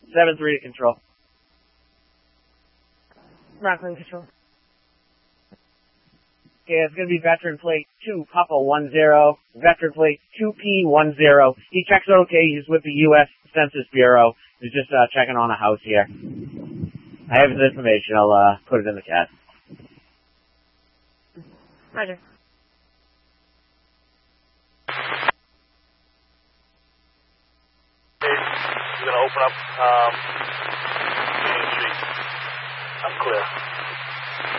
7-3 to control. Rockland Control. Okay, it's going to be veteran plate 2, Papa 10, veteran plate 2P10. He checks out okay. He's with the U.S. Census Bureau. He's just checking on a house here. I have his information. I'll put it in the chat. Roger. We're going to open up Union Street. I'm clear.